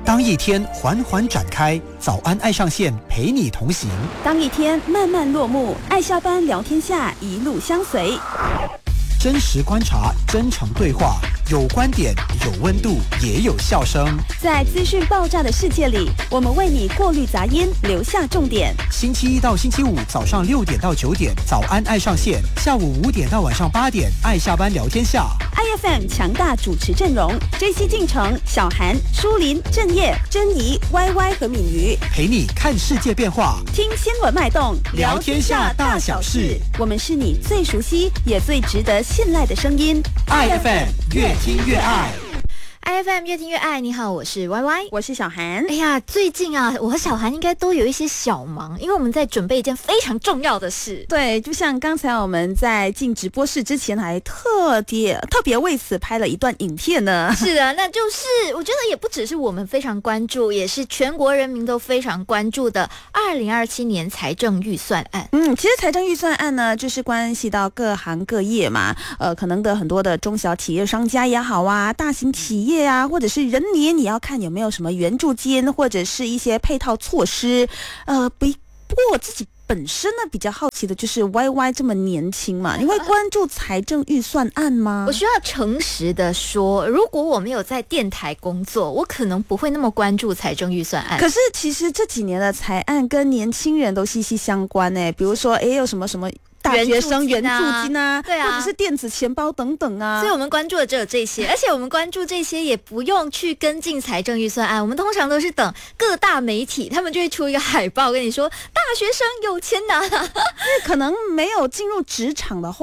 当一天缓缓展开，早安爱上线陪你同行； 当一天慢慢落幕，爱下班聊天下一路相随。 真实观察，真诚对话，有观点，有温度，也有笑声。 在资讯爆炸的世界里，我们为你过滤杂音，留下重点。 星期一到星期五早上6点到9点，早安爱上线；下午5点到晚上8点，爱下班聊天下。 IFM 强大主持阵容：JC进城、小韩、舒林、郑业、珍妮、YY 和敏瑜， 陪你看世界变化， 听新闻脉动， 聊天下大小事。 我们是你最熟悉也最值得信赖的声音。 IFM 越听越爱。 IFM 越听越爱，你好，我是 YY， 我是小韩。 哎呀，最近啊，我和小韩应该都有一些小忙，因为我们在准备一件非常重要的事。 对，就像刚才我们在进直播室之前，还特别为此拍了一段影片呢。 是啊，那就是我觉得也不只是我们非常关注，也是全国人民都非常关注的2027年财政预算案。 其实财政预算案呢，就是关系到各行各业嘛，可能的很多的中小企业商家也好啊，大型企业啊，或者是人年，你要看有没有什么援助金或者是一些配套措施。不过我自己本身呢比较好奇的就是 YY 这么年轻嘛，你会关注财政预算案吗？ 我需要诚实的说，如果我没有在电台工作，我可能不会那么关注财政预算案。 可是其实这几年的财案跟年轻人都息息相关欸，比如说有什么大学生援助金啊， 对啊， 或者是电子钱包等等啊， 所以我们关注的只有这些，而且我们关注这些也不用去跟进财政预算案，我们通常都是等各大媒体他们就会出一个海报跟你说大学生有钱拿， 因为可能没有进入职场的话